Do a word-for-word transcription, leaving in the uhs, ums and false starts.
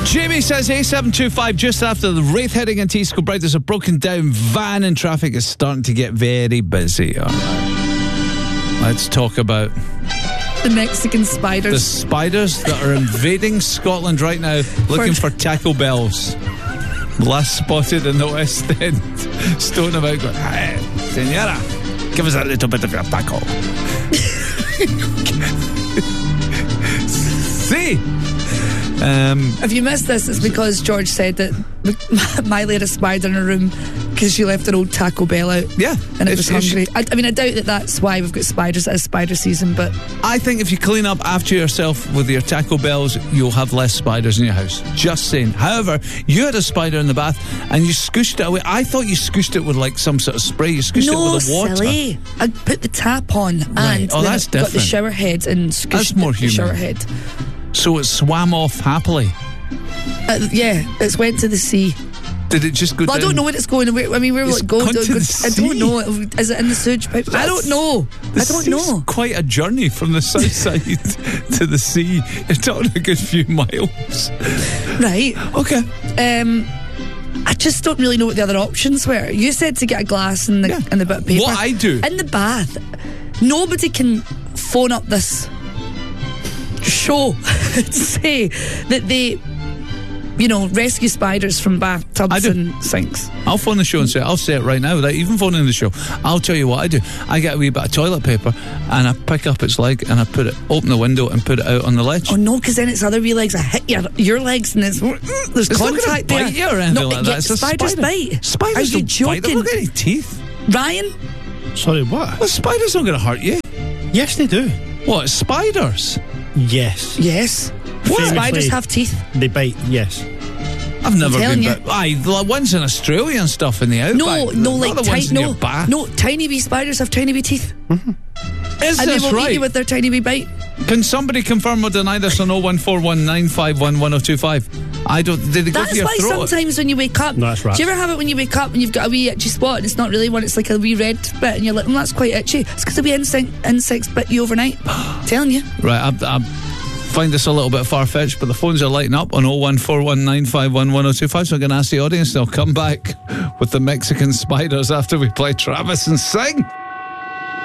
Jamie says A seven two five just after the Wraith heading into East Kilbride. There's a broken down van and traffic is starting to get very busy. All right. Let's talk about the Mexican spiders. The spiders that are invading Scotland right now looking for, for Taco Bells. Last spotted in the West End. Stone about going, hey, senora, give us a little bit of your taco. See? Um, if you missed this, it's because George said that Miley had a spider in her room because she left an old Taco Bell out. Yeah. And it if, was hungry. She, I, I mean, I doubt that that's why we've got spiders as spider season, but I think if you clean up after yourself with your Taco Bells, you'll have less spiders in your house. Just saying. However, you had a spider in the bath and you scooshed it away. I thought you scooshed it with like some sort of spray. You scooshed no, it with the water. Silly. I put the tap on right. and oh, then that's got different. the shower head and scooshed that's more the human. shower head. So it swam off happily. Uh, yeah, it's went to the sea. Did it just go well, down? I don't know where it's going. I mean, where will it go? Gone to go the I don't sea. know. Is it in the sewage pipe? That's, I don't know. I don't know. Quite a journey from the south side to the sea. You're talking a good few miles. Right. Okay. Um, I just don't really know what the other options were. You said to get a glass and the, yeah. and the bit of paper. What I do. In the bath, nobody can phone up this show to say that they, you know, rescue spiders from bathtubs and sinks. I'll phone the show and say, I'll say it right now without even phoning the show. I'll tell you what I do. I get a wee bit of toilet paper and I pick up its leg and I put it, open the window and put it out on the ledge. Oh no, because then it's other wee legs. I hit your, your legs and there's, there's it's contact not gonna bite there. you or anything no, like yeah, that. It's a spiders spider. bite. Spiders Are you don't joking? bite. They've not got any teeth. Ryan? Sorry, what? Well, spiders not going to hurt you. Yes, they do. What, spiders? Yes. Yes. What? Spiders have teeth. They bite, yes. I've never been you. bit. Aye, the ones in Australia and stuff in the outback. No, no, not like the ones tiny, in no, your bath. no, tiny wee spiders have tiny wee teeth. Mm-hmm. Is and this they will right? eat you with their tiny wee bite. Can somebody confirm or deny this on oh one four one nine five one one oh two five? I don't. Did they go That's to your why throat? sometimes when you wake up, no, that's right. do you ever have it when you wake up and you've got a wee itchy spot and it's not really one, it's like a wee red bit and you're like, mm, that's quite itchy. It's because a wee insect, insects bit you overnight. Telling you. Right, I, I find this a little bit far-fetched, but the phones are lighting up on oh one four one nine five one one oh two five, so I'm going to ask the audience, they'll come back with the Mexican spiders after we play Travis and Sing.